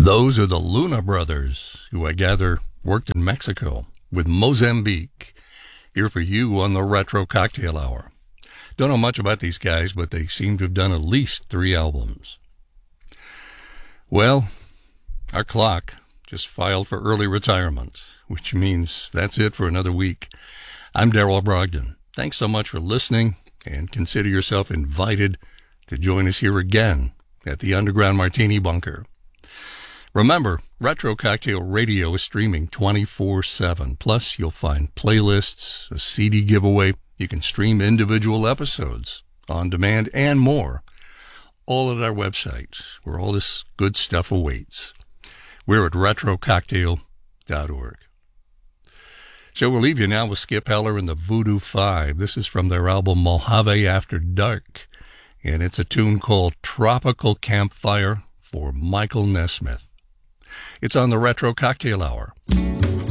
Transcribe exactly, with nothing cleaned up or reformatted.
Those are the Luna Brothers, who I gather worked in Mexico with Mozambique. Here for you on the Retro Cocktail Hour. Don't know much about these guys, but they seem to have done at least three albums. Well, our clock just filed for early retirement, which means that's it for another week. I'm Darrell Brogdon. Thanks so much for listening, and consider yourself invited to join us here again at the Underground Martini Bunker. Remember, Retro Cocktail Radio is streaming twenty-four seven. Plus, you'll find playlists, a C D giveaway. You can stream individual episodes on demand and more. All at our website, where all this good stuff awaits. We're at retro cocktail dot org. So we'll leave you now with Skip Heller and the Voodoo Five. This is from their album Mojave After Dark, and it's a tune called Tropical Campfire for Michael Nesmith. It's on the Retro Cocktail Hour.